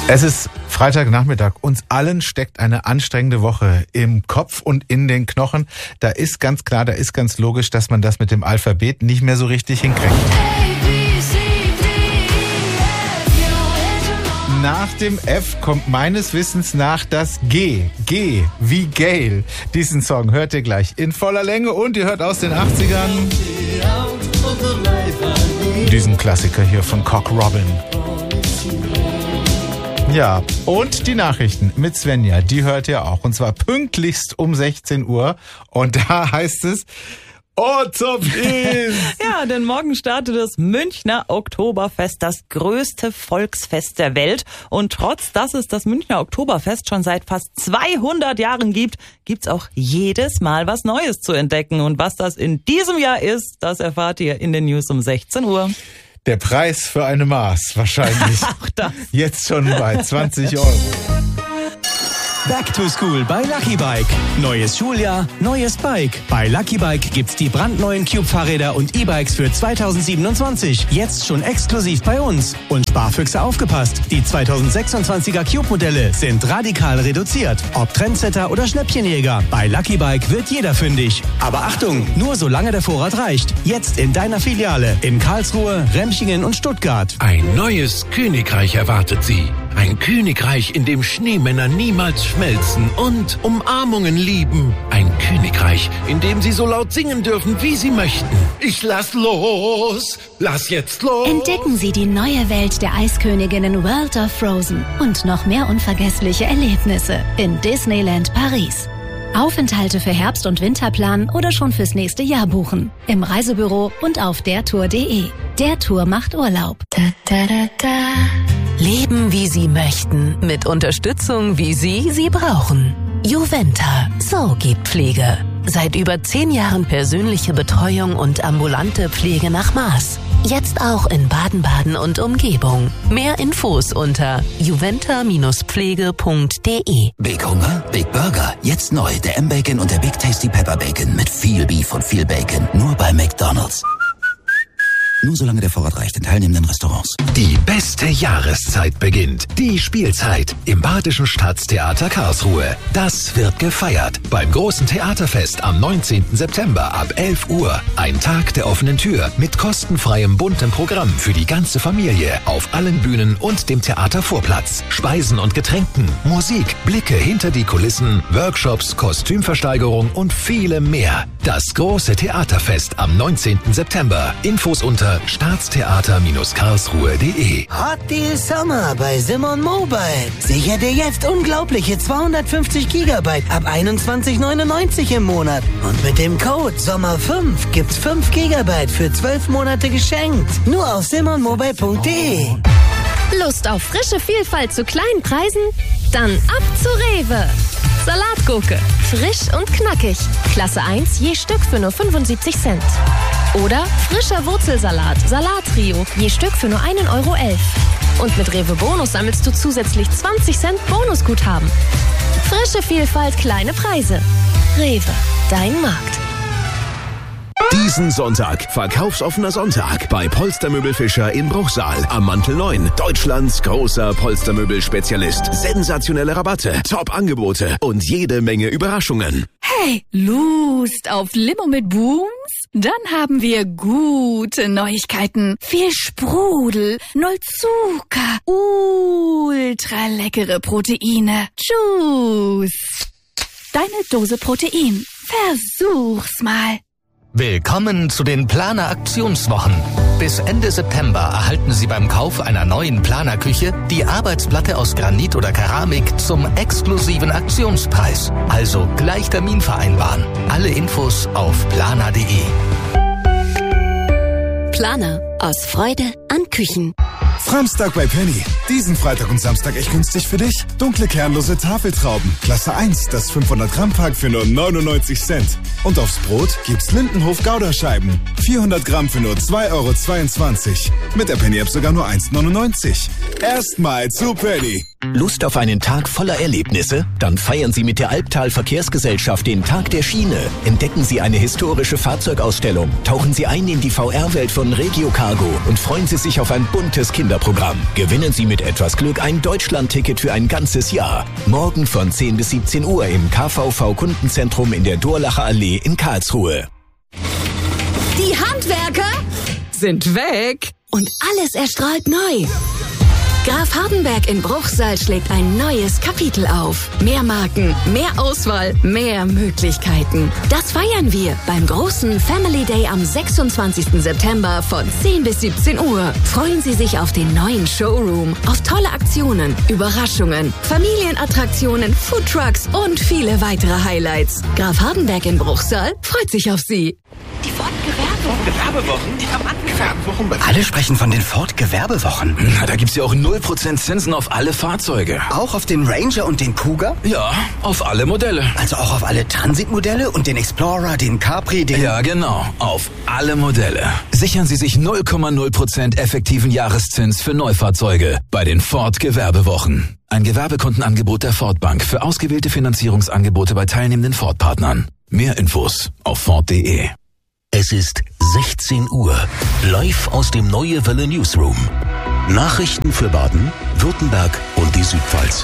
Es ist Freitagnachmittag. Uns allen steckt eine anstrengende Woche im Kopf und in den Knochen. Da ist ganz klar, da ist ganz logisch, dass man das mit dem Alphabet nicht mehr so richtig hinkriegt. Nach dem F kommt meines Wissens nach das G. G wie Gail. Diesen Song hört ihr gleich in voller Länge und ihr hört aus den 80ern diesen Klassiker hier von Cock Robin. Ja, und die Nachrichten mit Svenja, die hört ihr auch. Und zwar pünktlichst um 16 Uhr. Und da heißt es, Ja, denn morgen startet das Münchner Oktoberfest, das größte Volksfest der Welt. Und trotz, dass es das Münchner Oktoberfest schon seit fast 200 Jahren gibt, gibt's auch jedes Mal was Neues zu entdecken. Und was das in diesem Jahr ist, das erfahrt ihr in den News um 16 Uhr. Der Preis für eine Maß wahrscheinlich. Auch das. Jetzt schon bei 20 €. Back to School bei Lucky Bike. Neues Schuljahr, neues Bike. Bei Lucky Bike gibt's die brandneuen Cube-Fahrräder und E-Bikes für 2027. Jetzt schon exklusiv bei uns. Und Sparfüchse aufgepasst. Die 2026er Cube-Modelle sind radikal reduziert. Ob Trendsetter oder Schnäppchenjäger. Bei Lucky Bike wird jeder fündig. Aber Achtung, nur solange der Vorrat reicht. Jetzt in deiner Filiale. In Karlsruhe, Remchingen und Stuttgart. Ein neues Königreich erwartet Sie. Ein Königreich, in dem Schneemänner niemals schmelzen und Umarmungen lieben. Ein Königreich, in dem Sie so laut singen dürfen, wie Sie möchten. Ich lass los, lass jetzt los. Entdecken Sie die neue Welt der Eisköniginnen World of Frozen und noch mehr unvergessliche Erlebnisse in Disneyland Paris. Aufenthalte für Herbst- und Winterplan oder schon fürs nächste Jahr buchen. Im Reisebüro und auf dertour.de. Der Tour macht Urlaub. Leben, wie Sie möchten, mit Unterstützung, wie Sie brauchen. Juventa, so geht Pflege. Seit über 10 Jahren persönliche Betreuung und ambulante Pflege nach Maß. Jetzt auch in Baden-Baden und Umgebung. Mehr Infos unter juventa-pflege.de. Big Hunger, Big Burger. Jetzt neu der M-Bacon und der Big Tasty Pepper Bacon mit viel Beef und viel Bacon. Nur bei McDonald's. Nur solange der Vorrat reicht in teilnehmenden Restaurants. Die beste Jahreszeit beginnt. Die Spielzeit im Badischen Staatstheater Karlsruhe. Das wird gefeiert beim großen Theaterfest am 19. September ab 11 Uhr. Ein Tag der offenen Tür mit kostenfreiem buntem Programm für die ganze Familie auf allen Bühnen und dem Theatervorplatz. Speisen und Getränken, Musik, Blicke hinter die Kulissen, Workshops, Kostümversteigerung und viele mehr. Das große Theaterfest am 19. September. Infos unter staatstheater-karlsruhe.de. Hot Deal Summer bei Simon Mobile. Sicher dir jetzt unglaubliche 250 GB ab 21,99 im Monat. Und mit dem Code SOMMER5 gibt's 5 GB für 12 Monate geschenkt. Nur auf simonmobile.de. Lust auf frische Vielfalt zu kleinen Preisen? Dann ab zu Rewe. Salatgurke, frisch und knackig. Klasse 1 je Stück für nur 75 Cent. Oder frischer Wurzelsalat, Salattrio, je Stück für nur 1,11 €. Und mit Rewe Bonus sammelst du zusätzlich 20 Cent Bonusguthaben. Frische Vielfalt, kleine Preise. Rewe, dein Markt. Diesen Sonntag, verkaufsoffener Sonntag bei Polstermöbel Fischer in Bruchsal am Mantel 9. Deutschlands großer Polstermöbel-Spezialist. Sensationelle Rabatte, Top-Angebote und jede Menge Überraschungen. Hey, Lust auf Limo mit Booms? Dann haben wir gute Neuigkeiten. Viel Sprudel, 0 Zucker, ultra leckere Proteine. Juice. Deine Dose Protein. Versuch's mal. Willkommen zu den Planer-Aktionswochen. Bis Ende September erhalten Sie beim Kauf einer neuen Planerküche die Arbeitsplatte aus Granit oder Keramik zum exklusiven Aktionspreis. Also gleich Termin vereinbaren. Alle Infos auf planer.de. Planer. Aus Freude an Küchen. Samstag bei Penny. Diesen Freitag und Samstag echt günstig für dich. Dunkle kernlose Tafeltrauben. Klasse 1, das 500 Gramm Pack für nur 99 Cent. Und aufs Brot gibt's Lindenhof Gouda-Scheiben. 400 Gramm für nur 2,22 €. Mit der Penny-App sogar nur 1,99 €. Erstmal zu Penny. Lust auf einen Tag voller Erlebnisse? Dann feiern Sie mit der Albtal Verkehrsgesellschaft den Tag der Schiene. Entdecken Sie eine historische Fahrzeugausstellung, tauchen Sie ein in die VR-Welt von Regio Cargo und freuen Sie sich auf ein buntes Kinderprogramm. Gewinnen Sie mit etwas Glück ein Deutschland-Ticket für ein ganzes Jahr. Morgen von 10 bis 17 Uhr im KVV-Kundenzentrum in der Durlacher Allee in Karlsruhe. Die Handwerker sind weg Und alles erstrahlt neu. Graf Hardenberg in Bruchsal schlägt ein neues Kapitel auf. Mehr Marken, mehr Auswahl, mehr Möglichkeiten. Das feiern wir beim großen Family Day am 26. September von 10 bis 17 Uhr. Freuen Sie sich auf den neuen Showroom, auf tolle Aktionen, Überraschungen, Familienattraktionen, Foodtrucks und viele weitere Highlights. Graf Hardenberg in Bruchsal freut sich auf Sie. Die Ford-Gewerbewochen? Die haben angefangen. Alle sprechen von den Ford-Gewerbewochen. Na, da gibt's ja auch 0% Zinsen auf alle Fahrzeuge. Auch auf den Ranger und den Cougar? Ja, auf alle Modelle. Also auch auf alle Transit-Modelle und den Explorer, den Capri, den... Ja, genau. Auf alle Modelle. Sichern Sie sich 0,0% effektiven Jahreszins für Neufahrzeuge bei den Ford-Gewerbewochen. Ein Gewerbekundenangebot der Ford Bank für ausgewählte Finanzierungsangebote bei teilnehmenden Ford-Partnern. Mehr Infos auf Ford.de. Es ist 16 Uhr. Live aus dem Neue Welle Newsroom. Nachrichten für Baden, Württemberg und die Südpfalz.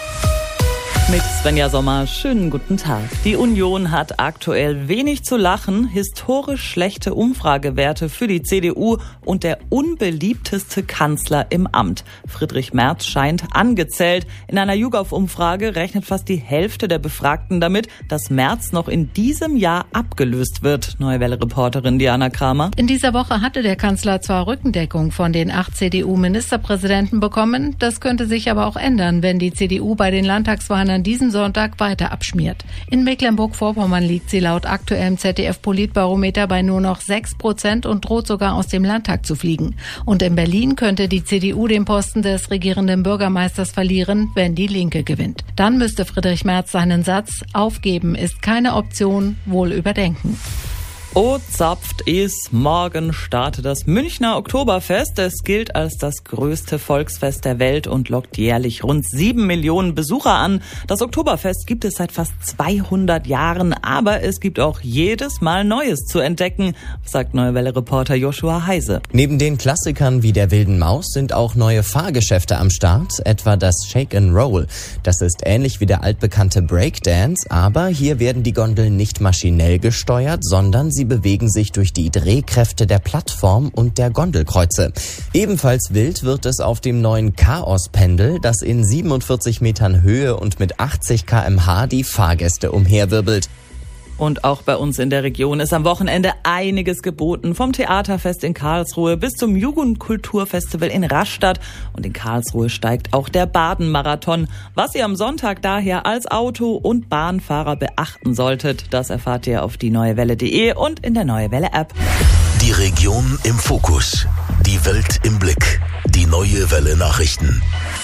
Mit Svenja Sommer, schönen guten Tag. Die Union hat aktuell wenig zu lachen, historisch schlechte Umfragewerte für die CDU und der unbeliebteste Kanzler im Amt. Friedrich Merz scheint angezählt. In einer YouGov-Umfrage rechnet fast die Hälfte der Befragten damit, dass Merz noch in diesem Jahr abgelöst wird. Neue Welle-Reporterin Diana Kramer. In dieser Woche hatte der Kanzler zwar Rückendeckung von den 8 CDU-Ministerpräsidenten bekommen, das könnte sich aber auch ändern, wenn die CDU bei den Landtagswahlen an diesem Sonntag weiter abschmiert. In Mecklenburg-Vorpommern liegt sie laut aktuellem ZDF-Politbarometer bei nur noch 6% und droht sogar aus dem Landtag zu fliegen. Und in Berlin könnte die CDU den Posten des regierenden Bürgermeisters verlieren, wenn die Linke gewinnt. Dann müsste Friedrich Merz seinen Satz "Aufgeben ist keine Option" wohl überdenken. O zapft is, morgen startet das Münchner Oktoberfest. Es gilt als das größte Volksfest der Welt und lockt jährlich rund 7 Millionen Besucher an. Das Oktoberfest gibt es seit fast 200 Jahren, aber es gibt auch jedes Mal Neues zu entdecken, sagt Neue Welle-Reporter Joshua Heise. Neben den Klassikern wie der Wilden Maus sind auch neue Fahrgeschäfte am Start, etwa das Shake and Roll. Das ist ähnlich wie der altbekannte Breakdance, aber hier werden die Gondeln nicht maschinell gesteuert, sondern sie bewegen sich durch die Drehkräfte der Plattform und der Gondelkreuze. Ebenfalls wild wird es auf dem neuen Chaos-Pendel, das in 47 Metern Höhe und mit 80 km/h die Fahrgäste umherwirbelt. Und auch bei uns in der Region ist am Wochenende einiges geboten. Vom Theaterfest in Karlsruhe bis zum Jugendkulturfestival in Rastatt. Und in Karlsruhe steigt auch der Baden-Marathon. Was ihr am Sonntag daher als Auto- und Bahnfahrer beachten solltet, das erfahrt ihr auf dieneuewelle.de und in der Neue Welle App. Die Region im Fokus. Die Welt im Blick. Die Neue Welle Nachrichten.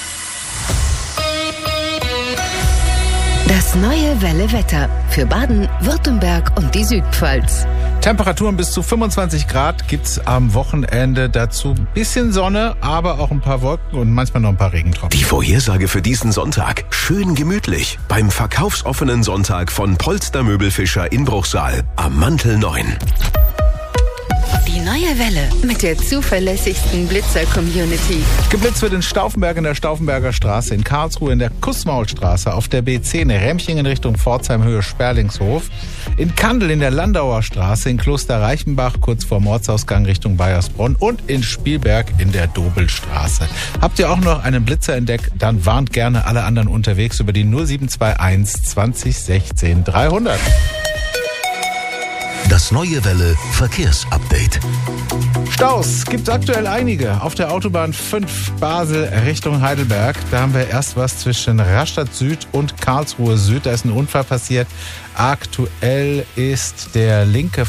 Das Neue Welle Wetter für Baden, Württemberg und die Südpfalz. Temperaturen bis zu 25 Grad gibt's am Wochenende. Dazu ein bisschen Sonne, aber auch ein paar Wolken und manchmal noch ein paar Regentropfen. Die Vorhersage für diesen Sonntag. Schön gemütlich. Beim verkaufsoffenen Sonntag von Polster Möbelfischer in Bruchsal am Mantel 9. Die Neue Welle mit der zuverlässigsten Blitzer-Community. Geblitzt wird in Stauffenberg in der Stauffenberger Straße, in Karlsruhe in der Kussmaulstraße, auf der B10 Remching in Richtung Pforzheim Höhe Sperlingshof, in Kandel in der Landauer Straße, in Kloster Reichenbach kurz vor Mordsausgang Richtung Bayersbronn und in Spielberg in der Dobelstraße. Habt ihr auch noch einen Blitzer entdeckt? Dann warnt gerne alle anderen unterwegs über die 0721 20 16 300. Das Neue Welle Verkehrsupdate. Staus gibt's aktuell einige. Auf der Autobahn 5 Basel Richtung Heidelberg. Da haben wir erst was zwischen Rastatt Süd und Karlsruhe Süd. Da ist ein Unfall passiert. Aktuell ist der rechte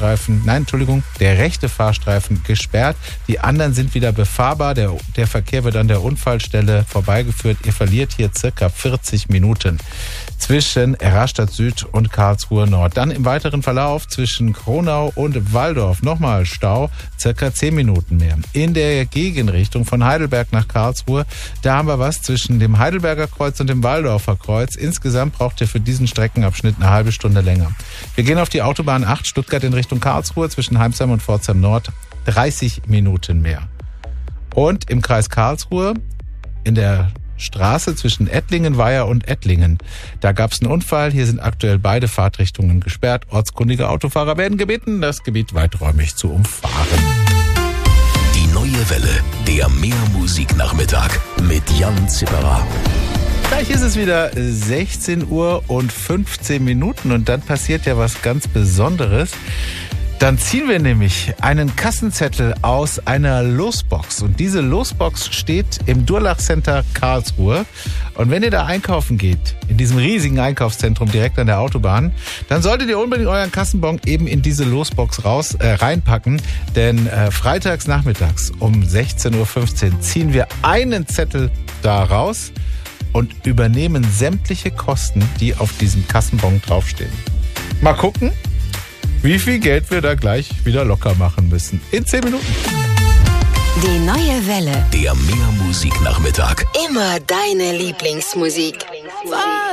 Fahrstreifen gesperrt. Die anderen sind wieder befahrbar. Der Verkehr wird an der Unfallstelle vorbeigeführt. Ihr verliert hier circa 40 Minuten zwischen Rastatt Süd und Karlsruhe Nord. Dann im weiteren Verlauf zwischen zwischen Kronau und Walldorf. Nochmal Stau, circa 10 Minuten mehr. In der Gegenrichtung von Heidelberg nach Karlsruhe, da haben wir was zwischen dem Heidelberger Kreuz und dem Walldorfer Kreuz. Insgesamt braucht ihr für diesen Streckenabschnitt eine halbe Stunde länger. Wir gehen auf die Autobahn 8 Stuttgart in Richtung Karlsruhe zwischen Heimsheim und Pforzheim Nord. 30 Minuten mehr. Und im Kreis Karlsruhe in der Straße zwischen Ettlingen-Weiher und Ettlingen. Da gab es einen Unfall. Hier sind aktuell beide Fahrtrichtungen gesperrt. Ortskundige Autofahrer werden gebeten, das Gebiet weiträumig zu umfahren. Die neue Welle, der Meermusiknachmittag mit Jan Zipperer. Gleich ist es wieder 16 Uhr und 15 Minuten und dann passiert ja was ganz Besonderes. Dann ziehen wir nämlich einen Kassenzettel aus einer Losbox. Und diese Losbox steht im Durlach Center Karlsruhe. Und wenn ihr da einkaufen geht, in diesem riesigen Einkaufszentrum direkt an der Autobahn, dann solltet ihr unbedingt euren Kassenbon eben in diese Losbox reinpacken. Denn freitags nachmittags um 16.15 Uhr ziehen wir einen Zettel da raus und übernehmen sämtliche Kosten, die auf diesem Kassenbon draufstehen. Mal gucken, wie viel Geld wir da gleich wieder locker machen müssen. In 10 Minuten. Die neue Welle. Der Meermusiknachmittag. Immer deine Lieblingsmusik.